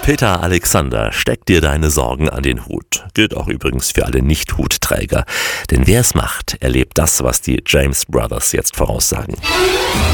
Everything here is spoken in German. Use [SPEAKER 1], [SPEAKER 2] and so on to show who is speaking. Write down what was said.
[SPEAKER 1] Peter Alexander, steck dir deine Sorgen an den Hut. Gilt auch übrigens für alle Nicht-Hutträger. Denn wer es macht, erlebt das, was die James Brothers jetzt voraussagen.